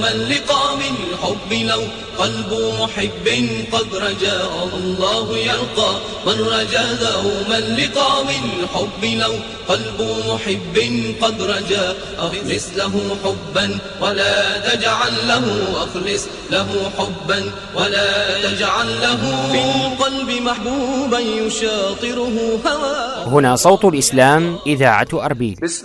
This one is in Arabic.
دوما لقام الحب لو قلب محب قد رجا الله يلقى من رجا دوما لقام الحب لو قلب محب قد رجا أخلص له حبا ولا تجعل له أخلص له حبا ولا تجعل له في القلب محبوبا يشاطره هواه. هنا صوت الإسلام، إذاعة أربيل.